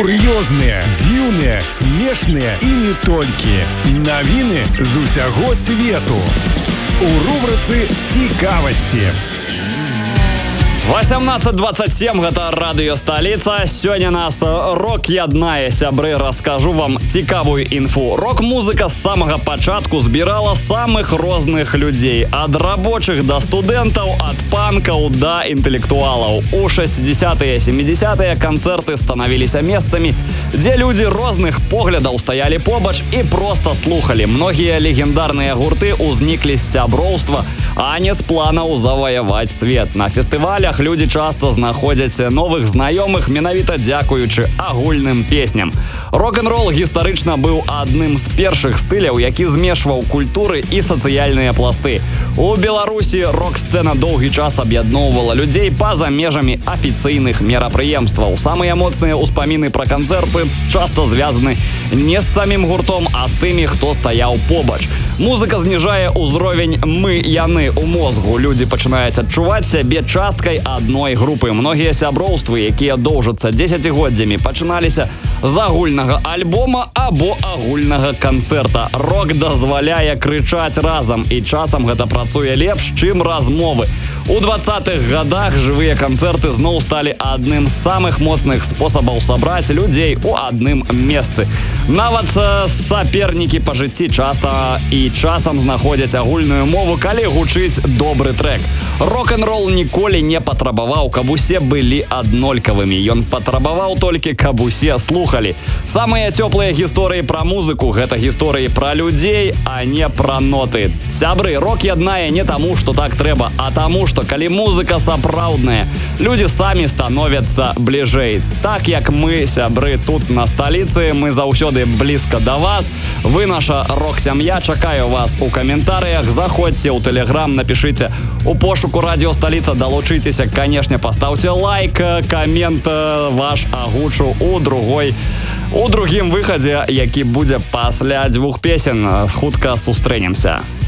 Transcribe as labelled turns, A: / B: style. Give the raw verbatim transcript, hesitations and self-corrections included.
A: Кур'ёзныя, дзіўныя, смешныя і не толькі. Навіны з усяго свету. У рубрыцы «Цікавасці».
B: восемнадцать двадцать семь, гэта радыё «Сталіца». Сёння нас рок яднае, сябры, раскажу вам цікавую інфу. Рок-музыка з самага пачатку збірала самых розных людзей. Ад рабочых да студэнтаў, ад панкаў да інтэлектуалаў. У шэсцідзесятыя сямідзесятыя канцэрты станавіліся месцамі, дзе людзі розных поглядаў стаялі побач і проста слухалі. Многія легендарныя гурты ўзніклі з сяброўства, а не з планаў заваяваць свет. На фестывалях людзі часта знаходзяць новых знаёмых менавіта дзякуючы агульным песням. Рок-н-рол гістарычна быў адным з першых стыляў, які змешваў культуры і сацыяльныя пласты. У Беларусі рок-сцэна доўгі час аб'ядноўвала людзей па-за межамі афіцыйных мерапрыемстваў. Самыя моцныя ўспаміны пра канцэрты часта звязаны не з самім гуртом, а з тымі, хто стаяў побач. Музыка зніжае ўзровень «мы-яны» у мозгу. Людзі пачынаюць адчуваць сябе часткай адной групы. Многія сяброўствы, якія доўжацца дзесяцігоддзямі, пачыналіся з агульнага альбома або агульнага канцэрта. Рок дазваляе крычаць разам, і часам гэта працуе лепш, чым размовы. У двадцатых гадах жывыя канцэрты зноў сталі адным з самых моцных спосабаў сабраць людзей у адным месцы. Нават сапернікі па жыцці часта і часам знаходзяць агульную мову, калі гучыць добры трек. Рок-н-рол ніколі не патрабаваў, каб усе былі аднолькавымі. Ён патрабаваў толькі, каб усе слухалі. Самыя цёплыя гісторыі пра музыку — гэта гісторыі пра людзей, а не пра ноты. Сябры, рок яднае не таму, што так трэба, а таму, што калі музыка сапраўдная, людзі самі становяцца бліжэй. Так як мы, сябры, тут на сталіцы, мы заўсёды блізка да вас. Вы наша рок-сям'я, чакаю вас у каментарыях. Заходзьце ў тэлеграм, напішыце у пошуку радіо «Сталіца», далучыцеся, канешне, пастаўце лайк, камент ваш агучу у другой у другім выхадзе, які будзе пасля дзвюх песен. Хутка сустрэнемся.